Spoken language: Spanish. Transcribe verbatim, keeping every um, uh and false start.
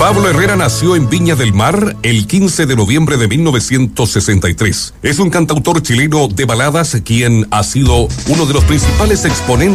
Pablo Herrera nació en Viña del Mar el quince de noviembre de mil novecientos sesenta y tres. Es un cantautor chileno de baladas quien ha sido uno de los principales exponentes